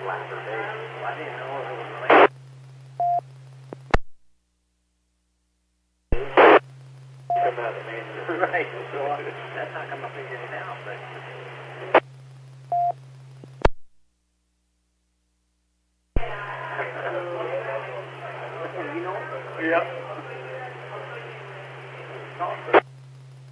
latter days. I didn't know if it was related. Come out of nature. Right, so that's how come I figured it out, but... You know? Yep.